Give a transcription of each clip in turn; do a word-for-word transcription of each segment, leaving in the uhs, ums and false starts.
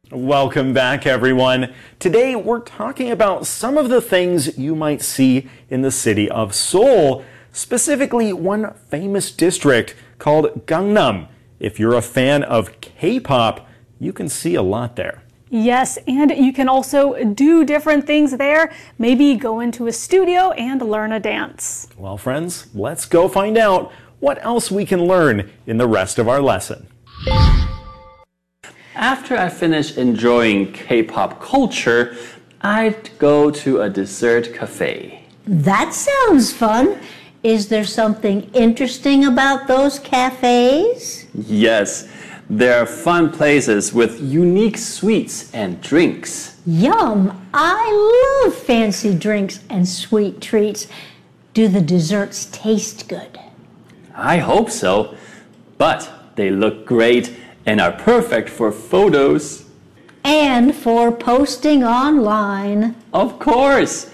Welcome back, everyone. Today we're talking about some of the things you might see in the city of Seoul, specifically one famous district called Gangnam. If you're a fan of K-pop, you can see a lot there. Yes, and you can also do different things there. Maybe go into a studio and learn a dance. Well, friends, let's go find out what else we can learn in the rest of our lesson. After I finish enjoying K-pop culture, I'd go to a dessert cafe. That sounds fun. Is there something interesting about those cafes? Yes, there are fun places with unique sweets and drinks. Yum! I love fancy drinks and sweet treats. Do the desserts taste good? I hope so, but they look great and are perfect for photos. And for posting online. Of course!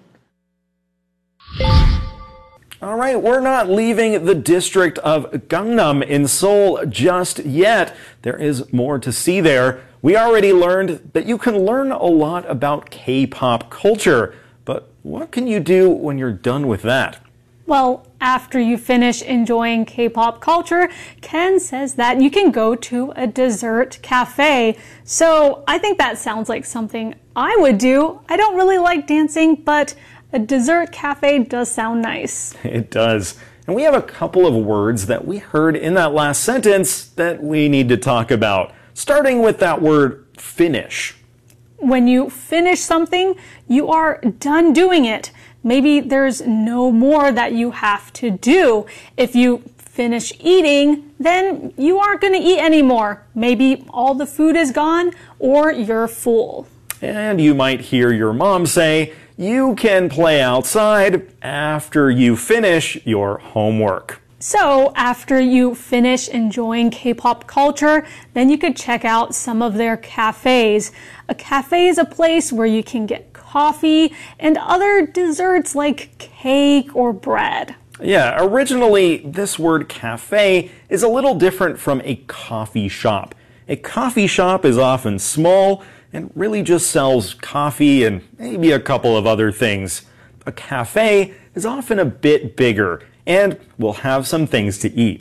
All right, we're not leaving the district of Gangnam in Seoul just yet. There is more to see there. We already learned that you can learn a lot about K-pop culture, but what can you do when you're done with that? Well, after you finish enjoying K-pop culture, Ken says that you can go to a dessert cafe. So I think that sounds like something I would do. I don't really like dancing, but a dessert cafe does sound nice. It does. And we have a couple of words that we heard in that last sentence that we need to talk about, starting with that word finish. When you finish something, you are done doing it. Maybe there's no more that you have to do. If you finish eating, then you aren't going to eat anymore. Maybe all the food is gone or you're full. And you might hear your mom say, you can play outside after you finish your homework. So after you finish enjoying K-pop culture, then you could check out some of their cafes. A cafe is a place where you can get coffee and other desserts like cake or bread. Yeah, originally this word cafe is a little different from a coffee shop. A coffee shop is often small and really just sells coffee and maybe a couple of other things. A cafe is often a bit bigger and will have some things to eat.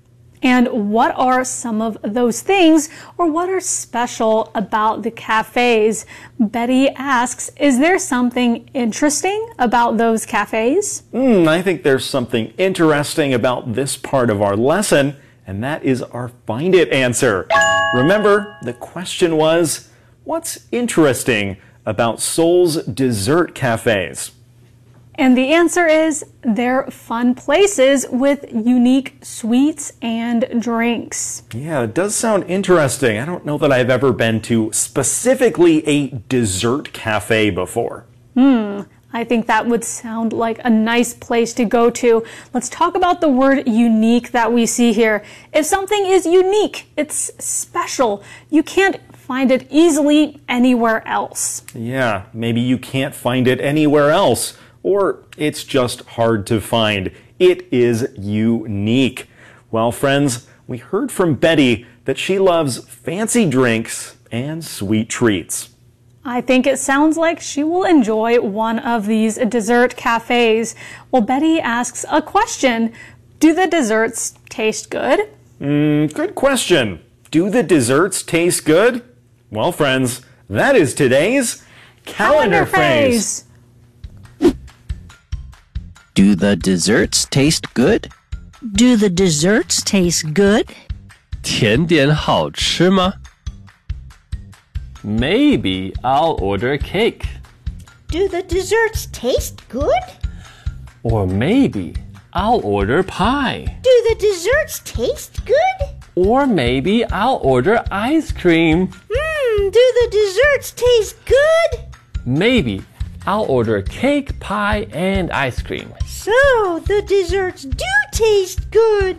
And what are some of those things, or what are special about the cafes? Betty asks, is there something interesting about those cafes? Mm, I think there's something interesting about this part of our lesson, and that is our Find It answer. Remember, the question was, what's interesting about Seoul's dessert cafes? And the answer is they're fun places with unique sweets and drinks. Yeah, it does sound interesting. I don't know that I've ever been to specifically a dessert cafe before. Hmm, I think that would sound like a nice place to go to. Let's talk about the word unique that we see here. If something is unique, it's special. You can't find it easily anywhere else. Yeah, maybe you can't find it anywhere else. Or it's just hard to find. It is unique. Well, friends, we heard from Betty that she loves fancy drinks and sweet treats. I think it sounds like she will enjoy one of these dessert cafes. Well, Betty asks a question. Do the desserts taste good? Mm, good question. Do the desserts taste good? Well, friends, that is today's calendar, calendar phrase. phrase. Do the desserts taste good? Do the desserts taste good? 甜点好吃吗? Maybe I'll order cake. Do the desserts taste good? Or maybe I'll order pie. Do the desserts taste good? Or maybe I'll order ice cream. Mmm, do the desserts taste good? Maybe I'll order cake, pie, and ice cream. So, the desserts do taste good.